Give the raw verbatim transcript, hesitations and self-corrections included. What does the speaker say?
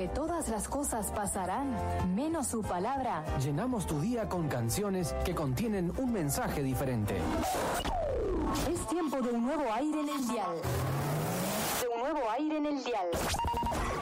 que todas las cosas pasarán, menos su palabra. Llenamos tu día con canciones que contienen un mensaje diferente. Es tiempo de un nuevo aire en el dial. De un nuevo aire en el dial.